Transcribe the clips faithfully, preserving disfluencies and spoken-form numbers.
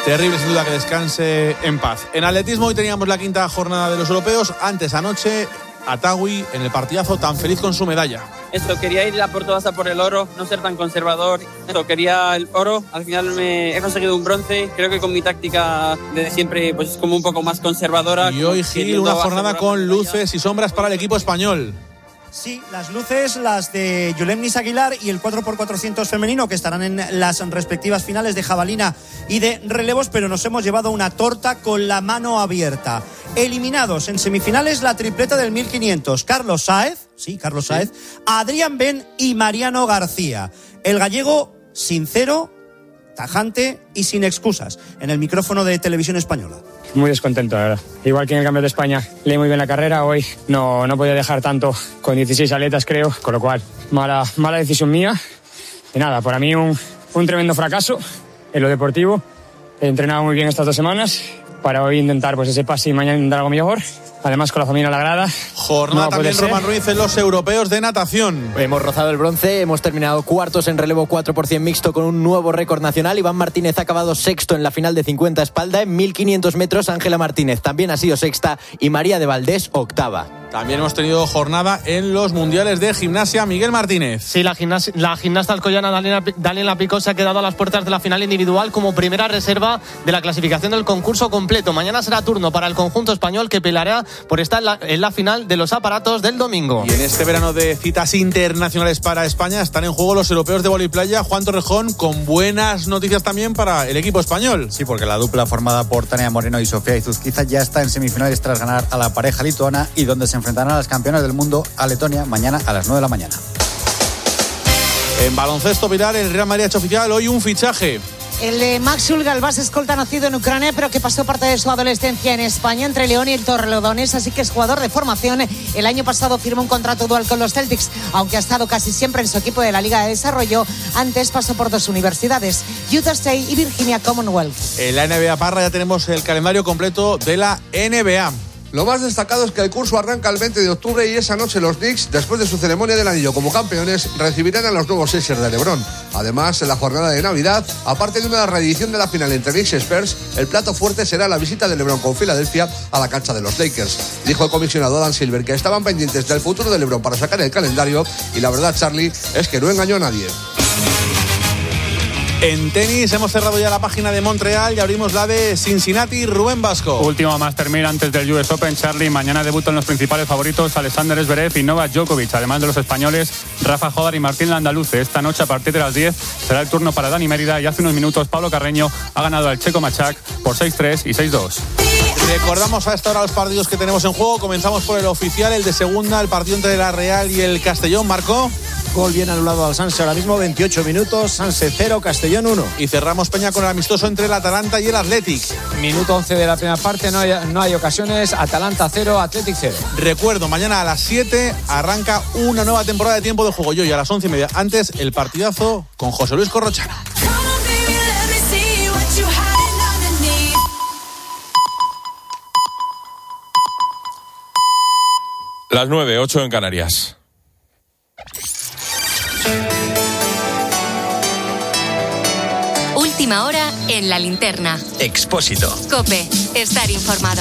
Terrible sin duda que descanse en paz. En atletismo hoy teníamos la quinta jornada de los europeos. Antes anoche Atawi en el partidazo, tan feliz con su medalla. Esto, quería ir a por todas a por el oro, no ser tan conservador. Esto, quería el oro, al final me he conseguido un bronce. Creo que con mi táctica de siempre pues es como un poco más conservadora. Y hoy Gil, una jornada con luces y sombras para el equipo español. Sí, las luces, las de Yulemnis Aguilar y el cuatro por cuatrocientos femenino, que estarán en las respectivas finales de jabalina y de relevos, pero nos hemos llevado una torta con la mano abierta. Eliminados en semifinales la tripleta del mil quinientos, Carlos Sáez, sí, Carlos Sáez, sí. Adrián Ben y Mariano García. El gallego, sincero, tajante y sin excusas, en el micrófono de Televisión Española. Muy descontento, la verdad. Igual que en el Campeonato de España, leí muy bien la carrera. Hoy no, no podía dejar tanto con dieciséis aletas, creo. Con lo cual, mala, mala decisión mía. Y nada, para mí un, un tremendo fracaso en lo deportivo. He entrenado muy bien estas dos semanas para hoy intentar pues ese pase y mañana intentar algo mejor. Además, con la familia a la grada. Jornada no también Román Ruiz en los europeos de natación. Hemos rozado el bronce, hemos terminado cuartos en relevo cuatro por cien mixto con un nuevo récord nacional. Iván Martínez ha acabado sexto en la final de cincuenta espalda. En mil quinientos metros, Ángela Martínez también ha sido sexta y María de Valdés octava. También hemos tenido jornada en los mundiales de gimnasia. Miguel Martínez. Sí, la, gimnasia, la gimnasta alcoyana Daniela Picó se ha quedado a las puertas de la final individual como primera reserva de la clasificación del concurso completo. Mañana será turno para el conjunto español, que peleará por estar en la, en la final de los aparatos del domingo. Y en este verano de citas internacionales para España están en juego los europeos de voliplaya. Juan Torrejón, con buenas noticias también para el equipo español. Sí, porque la dupla formada por Tania Moreno y Sofía Izuzquiza ya está en semifinales tras ganar a la pareja lituana, y donde se enfrentarán a las campeonas del mundo, a Letonia, mañana a las nueve de la mañana. En baloncesto, Pilar, el Real Madrid ha hecho oficial hoy un fichaje. El de Maxul Galvás, escolta nacido en Ucrania, pero que pasó parte de su adolescencia en España, entre León y el Torrelodones, así que es jugador de formación. El año pasado firmó un contrato dual con los Celtics, aunque ha estado casi siempre en su equipo de la Liga de Desarrollo. Antes pasó por dos universidades, Utah State y Virginia Commonwealth. En la N B A, Parra, ya tenemos el calendario completo de la N B A. Lo más destacado es que el curso arranca el veinte de octubre y esa noche los Knicks, después de su ceremonia del anillo como campeones, recibirán a los nuevos Sixers de LeBron. Además, en la jornada de Navidad, aparte de una reedición de la final entre Knicks y Spurs, el plato fuerte será la visita de LeBron con Filadelfia a la cancha de los Lakers. Dijo el comisionado Adam Silver que estaban pendientes del futuro de LeBron para sacar el calendario, y la verdad, Charlie, es que no engañó a nadie. En tenis hemos cerrado ya la página de Montreal y abrimos la de Cincinnati. Rubén Vasco. Última Master mil antes del U S Open, Charlie. Mañana debutan los principales favoritos Alexander Zverev y Novak Djokovic, además de los españoles Rafa Jodar y Martín Landaluce. Esta noche a partir de las diez será el turno para Dani Mérida, y hace unos minutos Pablo Carreño ha ganado al checo Machak por seis tres y seis dos. Recordamos a esta hora los partidos que tenemos en juego. Comenzamos por el oficial, el de segunda, el partido entre la Real y el Castellón. Marcó gol bien anulado al Sanse ahora mismo, veintiocho minutos, Sanse cero, Castellón uno. Y cerramos, Peña, con el amistoso entre el Atalanta y el Athletic. Minuto once de la primera parte, no hay, no hay ocasiones, Atalanta cero, Athletic cero. Recuerdo, mañana a las siete arranca una nueva temporada de Tiempo de Juego. Yo y a las once y media, antes el partidazo con José Luis Corrochano. Las nueve, ocho en Canarias. Última hora en La Linterna. Expósito. COPE. Estar informado.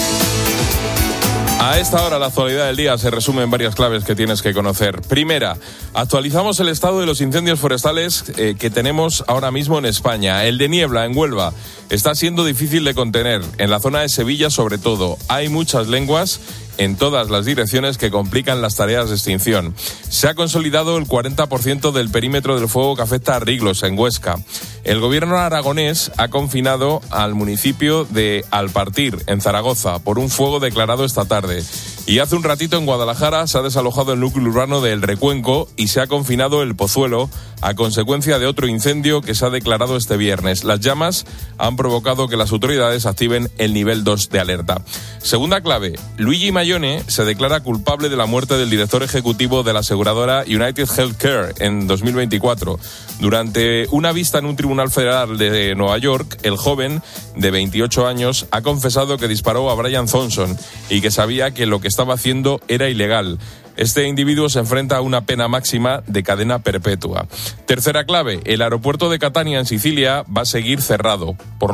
A esta hora, la actualidad del día se resume en varias claves que tienes que conocer. Primera, actualizamos el estado de los incendios forestales eh, que tenemos ahora mismo en España. El de niebla en Huelva está siendo difícil de contener. En la zona de Sevilla, sobre todo, hay muchas lenguas en todas las direcciones que complican las tareas de extinción. Se ha consolidado el cuarenta por ciento del perímetro del fuego que afecta a Riglos, en Huesca. El gobierno aragonés ha confinado al municipio de Alpartir, en Zaragoza, por un fuego declarado esta tarde. Y hace un ratito en Guadalajara se ha desalojado el núcleo urbano de El Recuenco y se ha confinado el Pozuelo a consecuencia de otro incendio que se ha declarado este viernes. Las llamas han provocado que las autoridades activen el nivel dos de alerta. Segunda clave, Luigi Mayone se declara culpable de la muerte del director ejecutivo de la aseguradora United Healthcare en dos mil veinticuatro. Durante una vista en un tribunal federal de Nueva York, el joven de veintiocho años ha confesado que disparó a Brian Thompson y que sabía que lo que estaba haciendo era ilegal. Este individuo se enfrenta a una pena máxima de cadena perpetua. Tercera clave, el aeropuerto de Catania en Sicilia va a seguir cerrado. Por